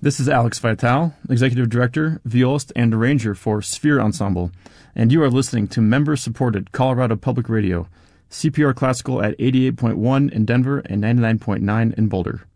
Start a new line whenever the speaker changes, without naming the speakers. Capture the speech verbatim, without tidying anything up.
This is Alex Vital, Executive Director, Violist, and Arranger for Sphere Ensemble, and you are listening to member-supported Colorado Public Radio, C P R Classical at eighty-eight point one in Denver and ninety-nine point nine in Boulder.